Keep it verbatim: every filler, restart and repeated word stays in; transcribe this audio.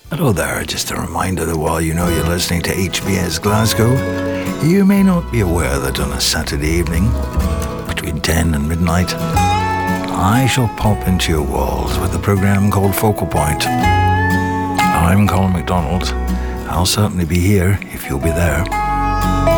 Hello there, just a reminder that while you know you're listening to H B S Glasgow, you may not be aware that on a Saturday evening, between ten and midnight, I shall pop into your walls with a programme called Focal Point. I'm Colin MacDonald. I'll certainly be here if you'll be there.